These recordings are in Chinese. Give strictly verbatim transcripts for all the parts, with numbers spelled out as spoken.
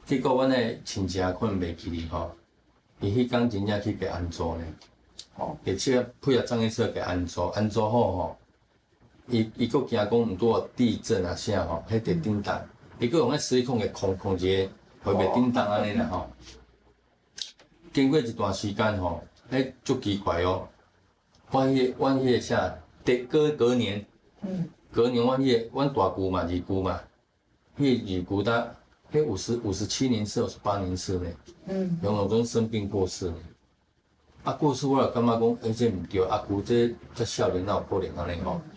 结果阮个亲戚可能袂记哩吼，伊迄天真正去给安做呢。哦，而且配合张医生给安做，安做好吼，伊伊佫惊讲毋多地震啊啥吼，迄个叮当，伊佫用迄水控给控控一个，会袂叮当安尼啦吼。经过一段时间吼，迄足奇怪哦。阮迄阮迄个啥，第隔隔年，嗯，隔年阮迄个阮大姑嘛，二姑嘛，迄二姑呾，迄五十五十七年次，五十八年次呢，嗯，杨永忠生病过世呢。啊，过世我就感觉讲，哎，这毋对，阿姑这这少年哪有可能安尼吼？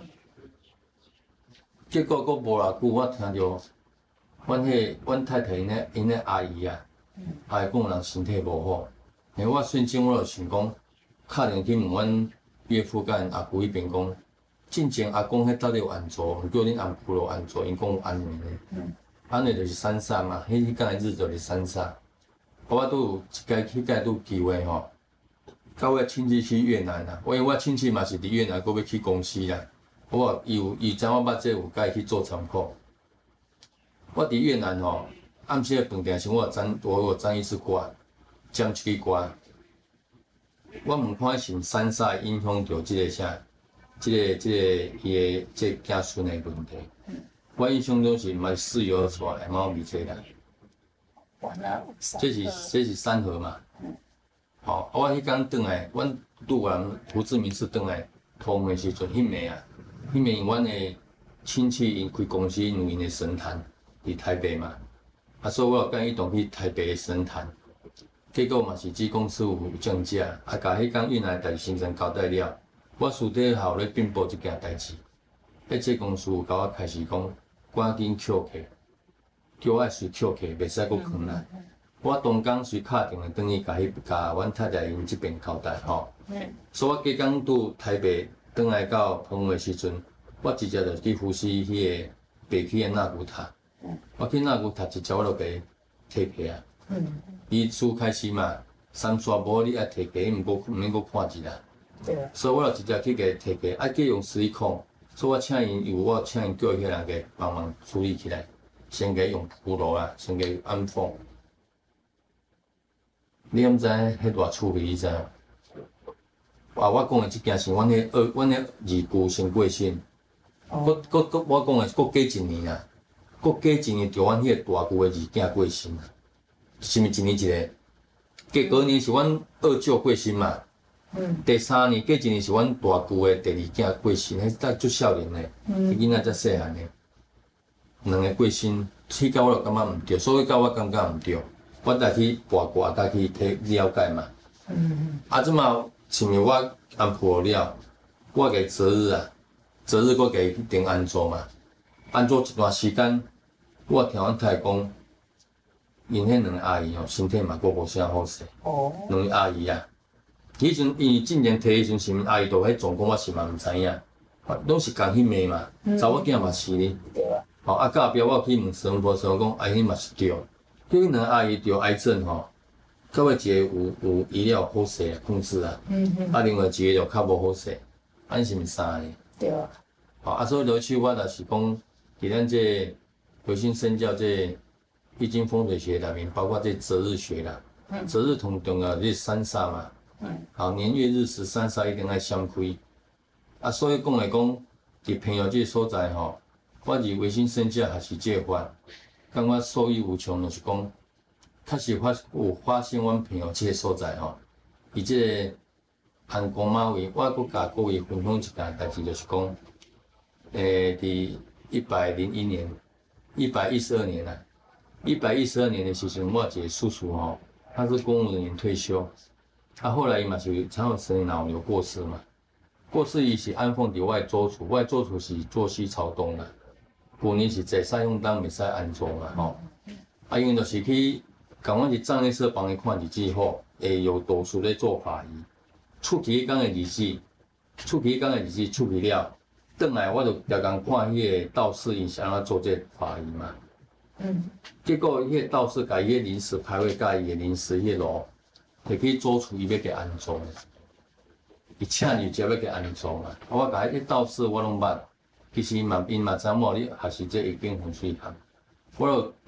结果佫无偌久，我听着，阮迄阮太太因咧因咧阿姨啊，阿姨讲人身体无好，嘿，我瞬间我就想讲，敲电去问阮岳父甲因阿姑迄边讲，进前阿公迄到底有安怎？毋叫恁安婆有安怎？因讲有安尼呢，安尼就是三煞嘛，迄迄间日子就是三煞。我拄有一届迄届拄有机会吼。甲我亲戚去越南啦，因为我亲戚嘛是伫越南，搁要去公司啦。我伊有伊知我捌这有甲伊去做参考。我伫越南吼，暗时的饭店时我有沾我有沾一次瓜，沾一支瓜。我毋看是毋三煞影响着即个啥，即、這個即、這个伊的即子孙的问题。我印象中是嘛四月出来，嘛有味这啦。这是这是三合嘛。吼、哦，我迄天转来，阮拄完胡志明市转来，通的时阵，迄暝啊，迄暝阮的亲戚因开公司，因因的神坛伫台北嘛，啊，所以我有甲伊同去台北的神坛，结果嘛是只公司有降价，啊，甲迄天越南代志先生交代了，我私底下有咧禀报即件代志，迄这公司有甲我开始讲，赶紧扣起，叫我随扣起，袂使佫囥啦。我当天随敲电话转去，甲迄甲阮太太因即边交代吼。嗯。所以我隔天拄台北转来到澎湖的时阵，我直接就去呼吸迄个北区的纳古塔。嗯。我去纳古塔直接我就给摕起啊。嗯。伊初开始嘛，三刷无你爱摕起，毋过毋免阁看一啦。对啊。所以我就直接去给摕起，爱计用水控，所以我请因有我请因叫迄人给帮忙处理起来，先给用铺路啊，先给安放。你毋知迄偌趣味，你知？啊，我讲的即件是阮迄二，阮迄二姑先过身，搁搁搁我讲的搁过一年啊，搁过一年着阮迄个大姑的二囝过身啊，是毋是一年一个？隔隔年是阮二舅过身嘛，嗯，第三年过一年是阮大姑的第二囝过身，迄才足少年嘞，迄囡仔才细汉嘞，两个过身，迄个我就感觉毋对，所以甲我感觉毋对。我来去八卦，来去体了解嘛。嗯嗯。啊，即马像我安排了，我给择日啊，择日我给去定安坐嘛。安坐一段时间，我听阮太太讲，因迄两个阿姨哦，身体嘛阁无啥好势。哦。两个阿姨啊，迄阵伊进前摕迄阵是毋阿姨都迄状况，我是嘛毋知影，拢是共迄暝嘛，查某囝嘛是哩。对啊。吼，啊，隔壁我去问师傅，师傅讲，啊，迄嘛是对。迄两个阿姨得癌症吼，到尾一个有有医疗好势控制啊，嗯嗯，啊另外一个就较无好势，安是毋三个？对啊。好啊，所以落去我就是讲，伫咱这维新生教这易经风水学里面，包括这择日学啦，嗯，择日同重要这三煞嘛，嗯，好年月日时三煞一定爱相开，啊，所以讲来讲，伫朋友这所在吼，我伫维新生教还是这法。感觉受益无穷，就是讲，确实发有发现阮朋友即个所在吼，伊即个安公马位，我阁甲各位分享一件代志，就是讲，诶，伫一百零一年、一百一十二年啊，一百一十二年的时阵，我一个叔叔吼，他是公务人员退休，他、啊、后来伊嘛是常有生脑瘤过世嘛，过世伊是安放伫我的桌厝，我的桌厝是坐西朝东啦。旧年是坐使用当，袂使安坐嘛吼。啊，因为就是去，共阮是藏历社帮伊看日子好，会有道士咧做法仪。出去迄天的日子，出去迄天的日子出去了，转来我就常常看迄个道士因是安怎做这法仪嘛。嗯。结果迄个道士甲伊迄临时牌位甲伊的临时迄路，摕去做厝伊要给安坐。伊请日就要给安坐嘛。啊，我甲迄道士我拢捌。其实嘛，因嘛知某你还是这易经风水学，我就